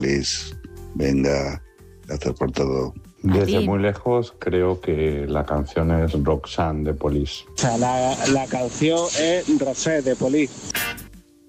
Luis, venga, gracias por todo. Desde muy lejos creo que la canción es Roxanne de Police. O sea, la canción es Rosé de Police.